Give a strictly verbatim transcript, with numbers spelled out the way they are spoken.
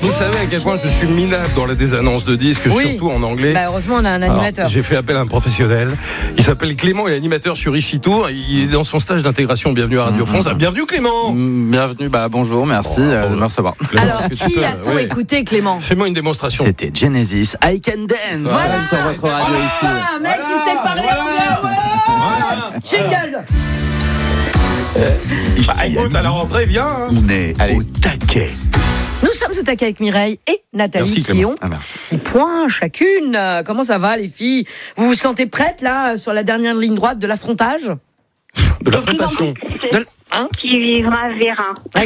Vous savez à quel point je suis minable dans les annonces de disques, Oui. surtout en anglais. Bah, heureusement, on a un animateur. Alors, j'ai fait appel à un professionnel. Il s'appelle Clément, il est animateur sur Ici Tour. Il est dans son stage d'intégration. Bienvenue à Radio Mmh. France. Ah, bienvenue Clément. Mm, Bienvenue, bah bonjour, merci Bon, euh, bon, de me recevoir. Clément, Alors, est-ce que tu qui peux- a-t-on ouais. écouté, Clément? Fais-moi une démonstration. C'était Genesis, I Can Dance Voilà. sur votre radio ici. Ah, un mec qui sait parler anglais. Ouais. Jingle. Ici, Bah, écoute, à la rentrée, viens. hein. on est Allez. au taquet. Nous sommes au taquet avec Mireille et Nathalie Merci, qui Clément. ont Ah, merci. six points chacune. Euh, Comment ça va, les filles? Vous vous sentez prêtes, là, sur la dernière ligne droite de l'affrontage? De l'affrontation. De l- hein Qui vivra verra.